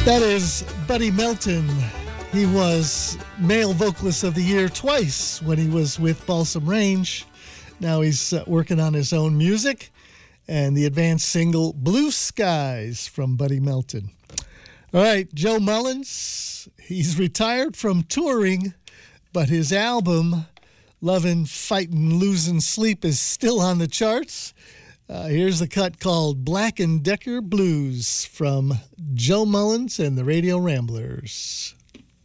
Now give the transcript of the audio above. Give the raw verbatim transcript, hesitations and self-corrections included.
That is Buddy Melton. He was Male Vocalist of the Year twice when he was with Balsam Range. Now he's uh, working on his own music, and the advanced single Blue Skies from Buddy Melton. All right, Joe Mullins, he's retired from touring, but his album, Lovin', Fightin', Losin' Sleep, is still on the charts. Uh, here's the cut called Black and Decker Blues from Joe Mullins and the Radio Ramblers.